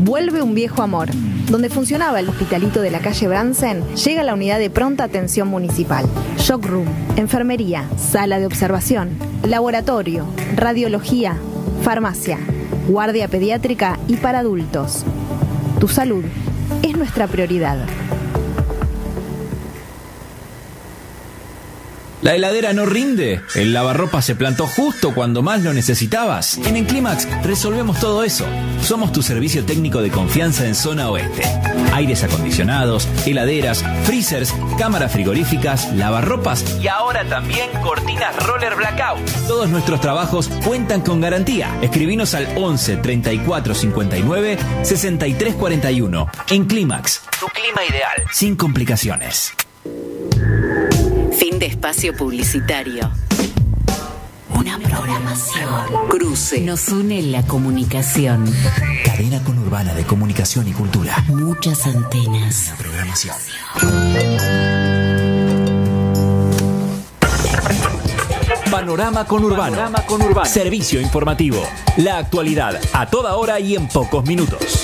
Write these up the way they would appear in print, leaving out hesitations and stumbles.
Vuelve un viejo amor. Donde funcionaba el hospitalito de la calle Bransen, llega la unidad de pronta atención municipal. Shock room, enfermería, sala de observación, laboratorio, radiología, farmacia, guardia pediátrica y para adultos. Tu salud es nuestra prioridad. ¿La heladera no rinde? ¿El lavarropas se plantó justo cuando más lo necesitabas? En Enclimax resolvemos todo eso. Somos tu servicio técnico de confianza en zona oeste. Aires acondicionados, heladeras, freezers, cámaras frigoríficas, lavarropas y ahora también cortinas roller blackout. Todos nuestros trabajos cuentan con garantía. Escribinos al 11 34 59 63 41. Enclimax, tu clima ideal, sin complicaciones. Fin de espacio publicitario. Una programación. Cruce. Nos une la comunicación. Cadena conurbana de comunicación y cultura. Muchas antenas. La programación. Panorama conurbano. Servicio informativo. La actualidad a toda hora y en pocos minutos.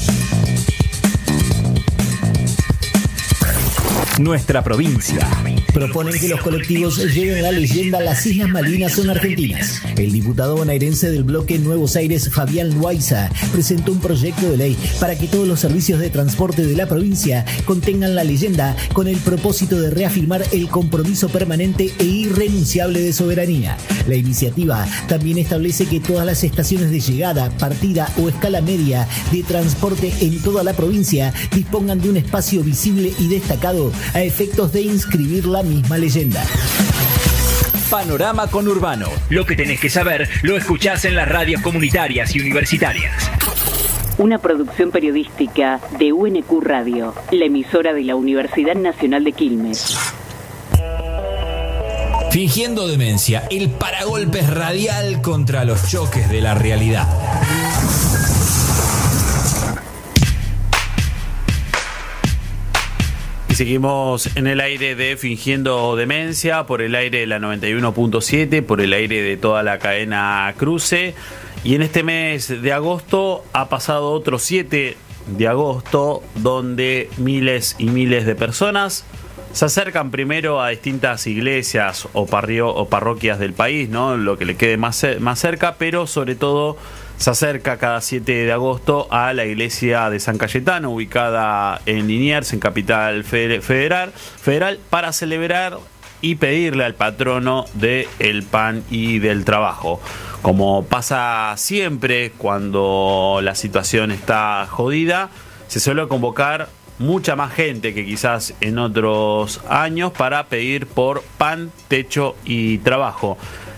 Nuestra provincia. Proponen que los colectivos lleven la leyenda Las Islas Malvinas son argentinas. El diputado bonaerense del bloque Nuevos Aires, Fabián Loaiza, presentó un proyecto de ley para que todos los servicios de transporte de la provincia contengan la leyenda con el propósito de reafirmar el compromiso permanente e irrenunciable de soberanía. La iniciativa también establece que todas las estaciones de llegada, partida o escala media de transporte en toda la provincia dispongan de un espacio visible y destacado a efectos de inscribir la misma leyenda. Panorama conurbano. Lo que tenés que saber lo escuchás en las radios comunitarias y universitarias. Una producción periodística de UNQ Radio, la emisora de la Universidad Nacional de Quilmes. Fingiendo demencia, el paragolpes radial contra los choques de la realidad. Y seguimos en el aire de Fingiendo Demencia, por el aire de la 91.7, por el aire de toda la cadena Cruce. Y en este mes de agosto ha pasado otro 7 de agosto, donde miles y miles de personas se acercan primero a distintas iglesias o parroquias del país, ¿no? Lo que le quede más cerca, pero sobre todo se acerca cada 7 de agosto a la iglesia de San Cayetano, ubicada en Liniers, en Capital Federal, para celebrar y pedirle al patrono del pan y del trabajo. Como pasa siempre cuando la situación está jodida, se suele convocar mucha más gente que quizás en otros años para pedir por pan, techo y trabajo.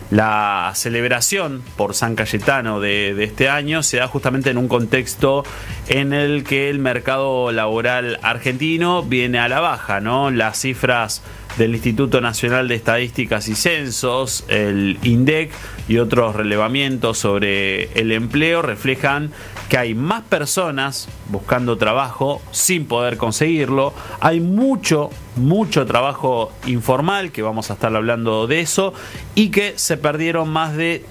La celebración por San Cayetano de este año se da justamente en un contexto en el que el mercado laboral argentino viene a la baja, ¿no? Las cifras del Instituto Nacional de Estadísticas y Censos, el INDEC y otros relevamientos sobre el empleo reflejan que hay más personas buscando trabajo sin poder conseguirlo. Hay mucho trabajo informal, que vamos a estar hablando de eso, y que se perdieron más de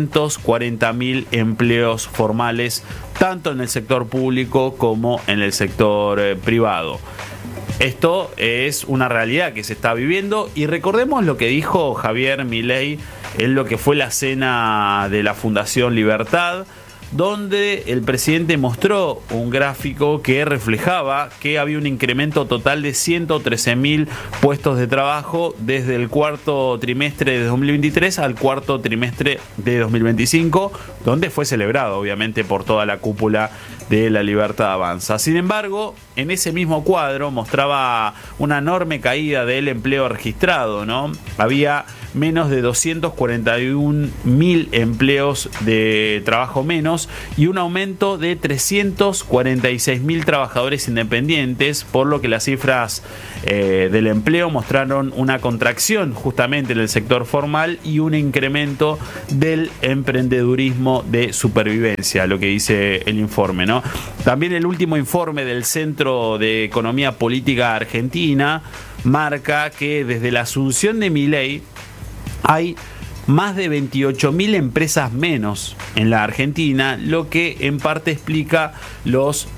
340.000 empleos formales, tanto en el sector público como en el sector privado. Esto es una realidad que se está viviendo, y recordemos lo que dijo Javier Milei en lo que fue la cena de la Fundación Libertad, donde el presidente mostró un gráfico que reflejaba que había un incremento total de 113.000 puestos de trabajo desde el cuarto trimestre de 2023 al cuarto trimestre de 2025, donde fue celebrado obviamente por toda la cúpula de La Libertad Avanza. Sin embargo, en ese mismo cuadro mostraba una enorme caída del empleo registrado, ¿no? Había menos de 241.000 empleos de trabajo menos y un aumento de 346.000 trabajadores independientes, por lo que las cifras del empleo mostraron una contracción justamente en el sector formal y un incremento del emprendedurismo de supervivencia, lo que dice el informe, ¿no? También el último informe del Centro de Economía Política Argentina marca que desde la asunción de Milei hay más de 28.000 empresas menos en la Argentina, lo que en parte explica los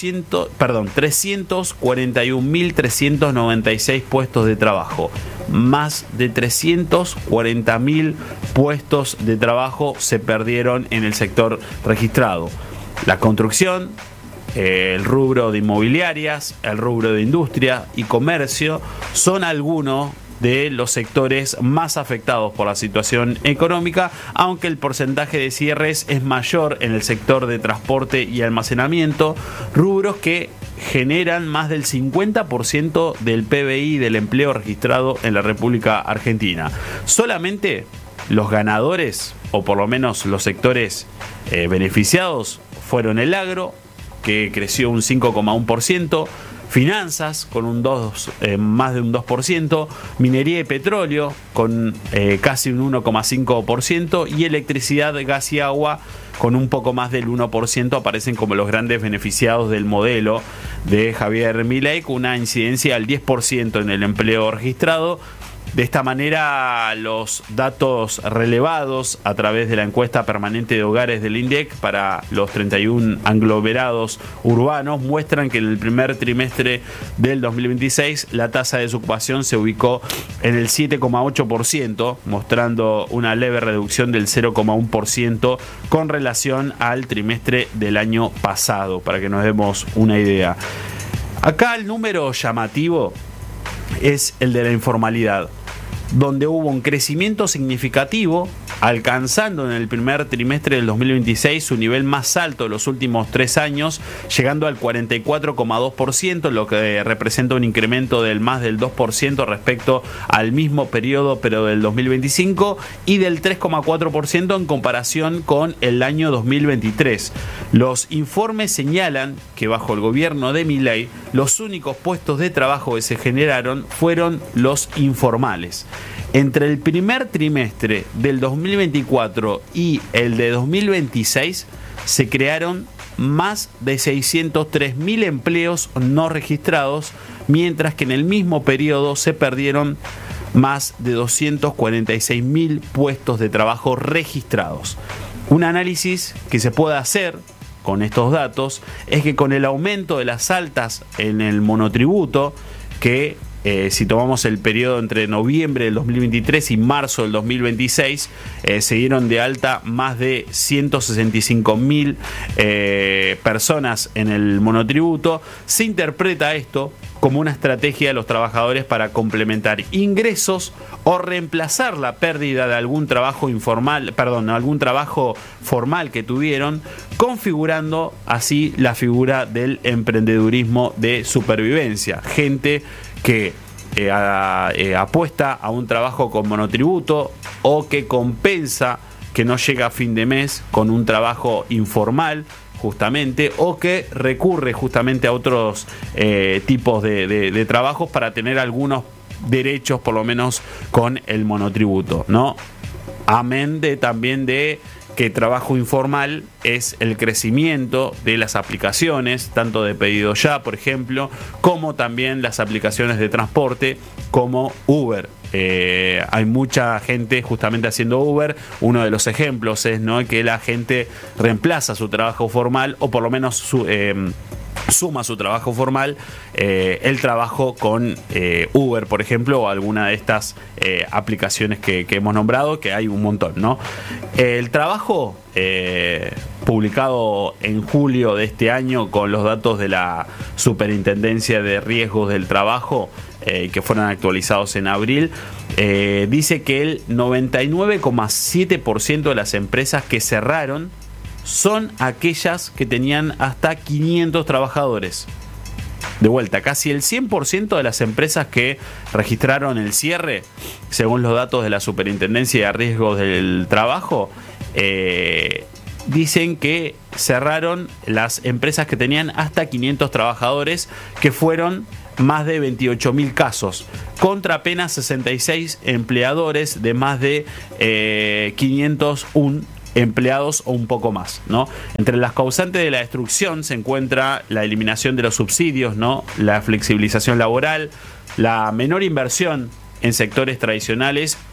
341.396 puestos de trabajo. Más de 340.000 puestos de trabajo se perdieron en el sector registrado. La construcción, el rubro de inmobiliarias, el rubro de industria y comercio son algunos de los sectores más afectados por la situación económica, aunque el porcentaje de cierres es mayor en el sector de transporte y almacenamiento, rubros que generan más del 50% del PBI del empleo registrado en la República Argentina. Solamente los ganadores, o por lo menos los sectores beneficiados, fueron el agro, que creció un 5,1%, finanzas con más de un 2%, minería y petróleo con casi un 1,5% y electricidad, gas y agua con un poco más del 1%, aparecen como los grandes beneficiados del modelo de Javier Milei, con una incidencia al 10% en el empleo registrado. De esta manera, los datos relevados a través de la encuesta permanente de hogares del INDEC para los 31 aglomerados urbanos muestran que en el primer trimestre del 2026 la tasa de desocupación se ubicó en el 7,8%, mostrando una leve reducción del 0,1% con relación al trimestre del año pasado, para que nos demos una idea. Acá el número llamativo es el de la informalidad, donde hubo un crecimiento significativo, alcanzando en el primer trimestre del 2026 su nivel más alto de los últimos 3 años, llegando al 44,2%, lo que representa un incremento del más del 2% respecto al mismo periodo pero del 2025 y del 3,4% en comparación con el año 2023. Los informes señalan que bajo el gobierno de Milei los únicos puestos de trabajo que se generaron fueron los informales. Entre el primer trimestre del 2024 y el de 2026 se crearon más de 603.000 empleos no registrados, mientras que en el mismo periodo se perdieron más de 246.000 puestos de trabajo registrados. Un análisis que se puede hacer con estos datos es que con el aumento de las altas en el monotributo, que si tomamos el periodo entre noviembre del 2023 y marzo del 2026, se dieron de alta más de 165.000 personas en el monotributo. Se interpreta esto como una estrategia de los trabajadores para complementar ingresos o reemplazar la pérdida de algún trabajo formal que tuvieron, configurando así la figura del emprendedurismo de supervivencia. Gente que apuesta a un trabajo con monotributo o que compensa que no llega a fin de mes con un trabajo informal, justamente, o que recurre justamente a otros tipos de trabajos para tener algunos derechos, por lo menos con el monotributo, ¿no? Amén también de que trabajo informal es el crecimiento de las aplicaciones, tanto de pedido ya, por ejemplo, como también las aplicaciones de transporte como Uber. Hay mucha gente justamente haciendo Uber. Uno de los ejemplos es, ¿no?, que la gente reemplaza su trabajo formal, o por lo menos suma su trabajo formal, el trabajo con Uber, por ejemplo, o alguna de estas aplicaciones que hemos nombrado, que hay un montón, ¿no? El trabajo publicado en julio de este año con los datos de la Superintendencia de Riesgos del Trabajo, que fueron actualizados en abril, dice que el 99,7% de las empresas que cerraron son aquellas que tenían hasta 500 trabajadores. De vuelta, casi el 100% de las empresas que registraron el cierre, según los datos de la Superintendencia de Riesgos del Trabajo, dicen que cerraron las empresas que tenían hasta 500 trabajadores, que fueron más de 28.000 casos, contra apenas 66 empleadores de más de 501 empleados o un poco más, ¿no? Entre las causantes de la destrucción se encuentra la eliminación de los subsidios, ¿no?, la flexibilización laboral, la menor inversión en sectores tradicionales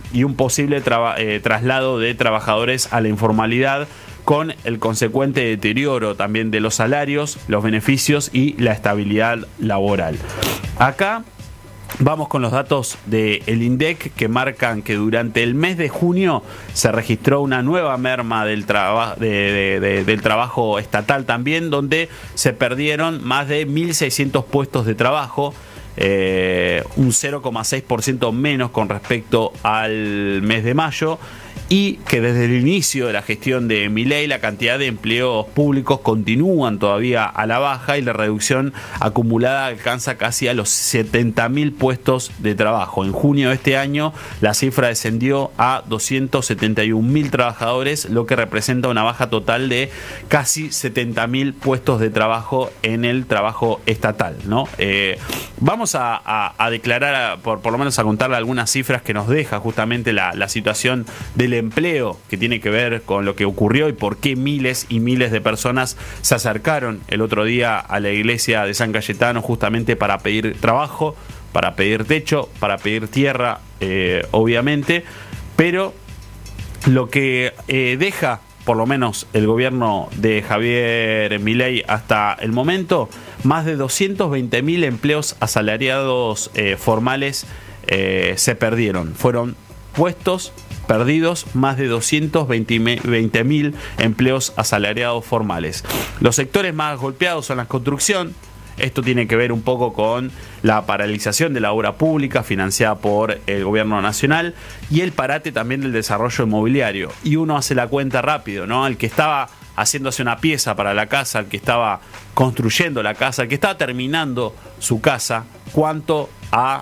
y un posible traslado de trabajadores a la informalidad, con el consecuente deterioro también de los salarios, los beneficios y la estabilidad laboral. Acá vamos con los datos del INDEC, que marcan que durante el mes de junio se registró una nueva merma del trabajo estatal también, donde se perdieron más de 1.600 puestos de trabajo, un 0,6% menos con respecto al mes de mayo, y que desde el inicio de la gestión de Milei la cantidad de empleos públicos continúan todavía a la baja y la reducción acumulada alcanza casi a los 70.000 puestos de trabajo. En junio de este año la cifra descendió a 271.000 trabajadores, lo que representa una baja total de casi 70.000 puestos de trabajo en el trabajo estatal, ¿no? Vamos a declarar, por lo menos a contarle algunas cifras que nos deja justamente la situación del empleo, que tiene que ver con lo que ocurrió y por qué miles y miles de personas se acercaron el otro día a la iglesia de San Cayetano justamente para pedir trabajo, para pedir techo, para pedir tierra, obviamente, pero lo que deja por lo menos el gobierno de Javier Milei hasta el momento, más de 220.000 empleos asalariados formales se perdieron. Fueron puestos perdidos, más de 220.000 empleos asalariados formales. Los sectores más golpeados son la construcción. Esto tiene que ver un poco con la paralización de la obra pública financiada por el gobierno nacional y el parate también del desarrollo inmobiliario. Y uno hace la cuenta rápido, ¿no? El que estaba haciéndose una pieza para la casa, el que estaba construyendo la casa, el que estaba terminando su casa, ¿cuánto ha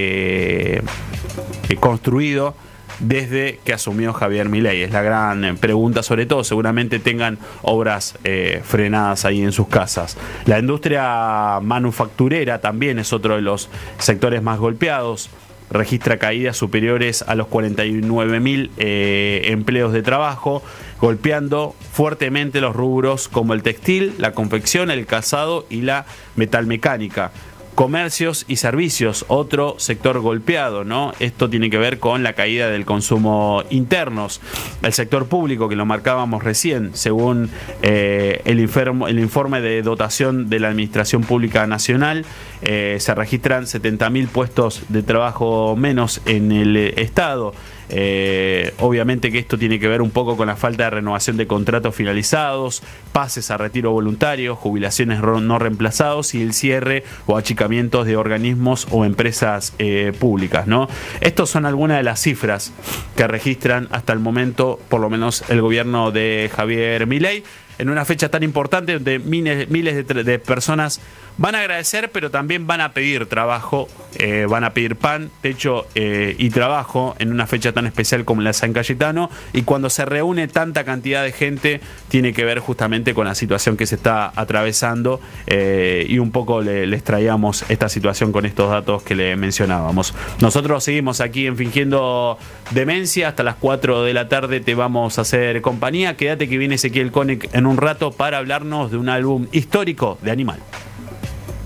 construido desde que asumió Javier Milei? Es la gran pregunta, sobre todo seguramente tengan obras frenadas ahí en sus casas. La industria manufacturera también es otro de los sectores más golpeados. Registra caídas superiores a los 49.000 empleos de trabajo, golpeando fuertemente los rubros como el textil, la confección, el calzado y la metalmecánica. Comercios y servicios, otro sector golpeado, ¿no? Esto tiene que ver con la caída del consumo internos. El sector público, que lo marcábamos recién, según el informe de dotación de la Administración Pública Nacional, se registran 70.000 puestos de trabajo menos en el Estado. Obviamente que esto tiene que ver un poco con la falta de renovación de contratos finalizados, pases a retiro voluntario, jubilaciones no reemplazados y el cierre o achicamientos de organismos o empresas públicas, ¿no? Estos son algunas de las cifras que registran hasta el momento, por lo menos el gobierno de Javier Milei, en una fecha tan importante donde miles de personas van a agradecer, pero también van a pedir trabajo, van a pedir pan, techo y trabajo en una fecha tan especial como la de San Cayetano. Y cuando se reúne tanta cantidad de gente, tiene que ver justamente con la situación que se está atravesando, y un poco les traíamos esta situación con estos datos que le mencionábamos. Nosotros seguimos aquí en Fingiendo Demencia. Hasta las 4 de la tarde te vamos a hacer compañía. Quédate que viene Ezequiel Koenig en un rato para hablarnos de un álbum histórico de Animal.